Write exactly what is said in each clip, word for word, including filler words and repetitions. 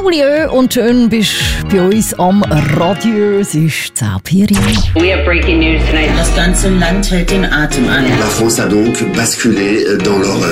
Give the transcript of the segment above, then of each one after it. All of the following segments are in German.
Coolio und schön bist du bei uns am Radio. Es ist zehn Uhr. We have breaking news tonight. Das ganze Land hält den Atem an. La France a donc basculé dans l'horreur.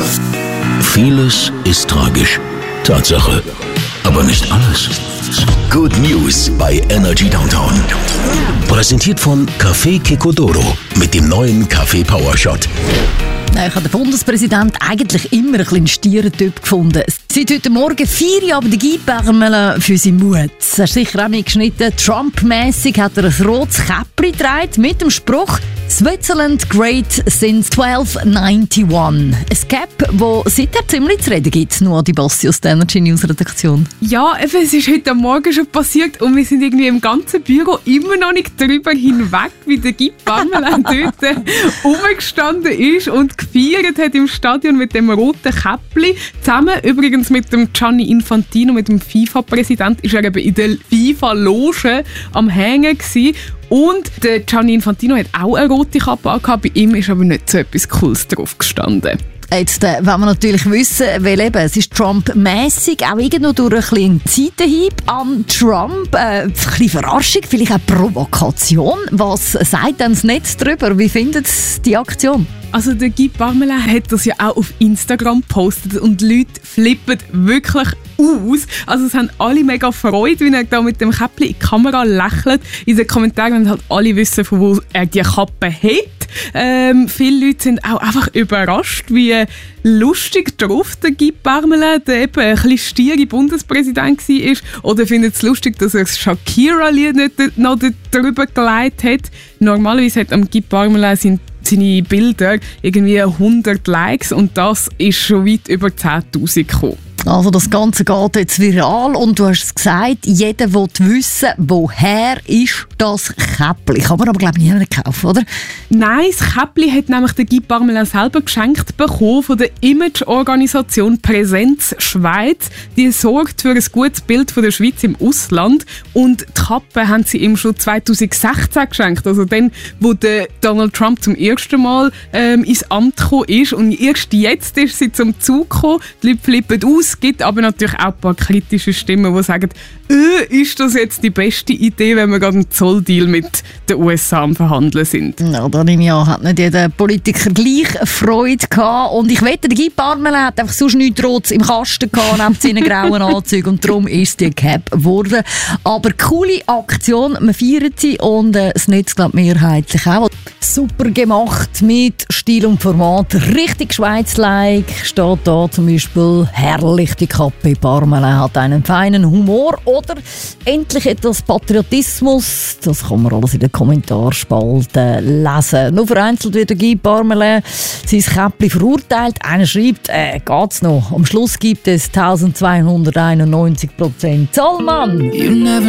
Vieles ist tragisch. Tatsache. Aber nicht alles. Good News bei Energy Downtown. Präsentiert von Café Kekodoro mit dem neuen Kaffee Power Shot. Ich habe den Bundespräsident eigentlich immer ein bisschen stieren Typ gefunden. Seit heute Morgen vier aber die Guy Parmelin für seinen Mut. Er ist sicher auch nicht geschnitten. Trump-mässig hat er ein rotes Käppli getragen mit dem Spruch «Switzerland great since twelve ninety-one». Ein Cap, das seither ziemlich zu reden gibt. Nur die Bossi aus der Energy News Redaktion. Ja, es ist heute Morgen schon passiert und wir sind irgendwie im ganzen Büro immer noch nicht darüber hinweg, wie der Guy Parmelin dort rumgestanden ist und gefeiert hat im Stadion mit dem roten Käppli. Zusammen übrigens mit dem Gianni Infantino, mit dem FIFA-Präsident, ist er eben in der FIFA-Loge am Hängen gewesen. Und der Gianni Infantino hat auch eine rote Kappe angehabt, bei ihm ist aber nicht so etwas Cooles drauf gestanden. Jetzt äh, wollen wir natürlich wissen, weil eben, es ist Trump-mässig, auch irgendwo durch ein bisschen Seitenhieb an Trump. Äh, ein bisschen Verarschung, vielleicht auch Provokation. Was sagt denn das Netz darüber? Wie findet es die Aktion? Also der Guy Parmelin hat das ja auch auf Instagram gepostet und die Leute flippen wirklich aus. Also es haben alle mega Freude, wie er da mit dem Käppli in die Kamera lächelt. In den Kommentaren wollen halt alle wissen, von wo er die Kappe hat. Ähm, viele Leute sind auch einfach überrascht, wie lustig drauf der Guy Parmelin, der eben ein bisschen stiere Bundespräsident war. Oder findet es lustig, dass er das Shakira-Lied nicht noch darüber gelegt hat. Normalerweise hat am Guy Parmelin sein seine Bilder irgendwie hundert Likes und das ist schon weit über zehntausend gekommen. Also das Ganze geht jetzt viral und du hast es gesagt, jeder will wissen, woher ist das Käppli. Kann man aber glaube ich nicht kaufen, oder? Nein, das Käppli hat nämlich der Guy Parmelin selber geschenkt bekommen von der Image-Organisation Präsenz Schweiz. Die sorgt für ein gutes Bild von der Schweiz im Ausland und die Kappe haben sie ihm schon zweitausendsechzehn geschenkt, also dann, wo der Donald Trump zum ersten Mal ähm, ins Amt gekommen ist und erst jetzt ist sie zum Zug gekommen. Die Leute flippen aus. Es gibt aber natürlich auch ein paar kritische Stimmen, die sagen, äh, ist das jetzt die beste Idee, wenn wir gerade einen Zolldeal mit den U S A am Verhandeln sind? Ja, da nehme ich an, hat nicht jeder Politiker gleich Freude gehabt. Und ich wette, der Guy Parmelin hat einfach sonst nichts Rotes im Kasten gehabt, neben seinen grauen Anzügen. Und darum ist die Cap geworden. Aber coole Aktion, wir feiern sie und äh, das Netz, glaube ich, mehrheitlich auch. Super gemacht, mit Stil und Format. Richtig Schweiz-like steht da zum Beispiel herrlich. Die Kappe Parmelin hat einen feinen Humor oder endlich etwas Patriotismus. Das kann man alles in den Kommentarspalten lesen. Nur vereinzelt wird der Guy Parmelin sein Käppli verurteilt. Einer schreibt, äh, geht's noch? Am Schluss gibt es eintausendzweihunderteinundneunzig Prozent Zollmann.